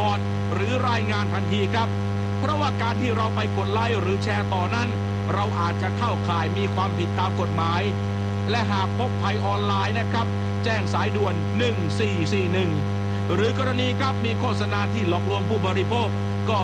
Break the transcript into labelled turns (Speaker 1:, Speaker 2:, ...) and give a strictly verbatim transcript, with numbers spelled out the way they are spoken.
Speaker 1: อร์ตหรือรายงานทันทีครับเพราะว่าการที่เราไปกดไลค์หรือแชร์ต่อนั้นเราอาจจะเข้าข่ายมีความผิดตามกฎหมายและหากพบภัยออนไลน์นะครับแจ้งสายด่วนหนึ่งสี่สี่หนึ่งหรือกรณีครับมีโฆษณาที่หลอกลวงผู้บริโภค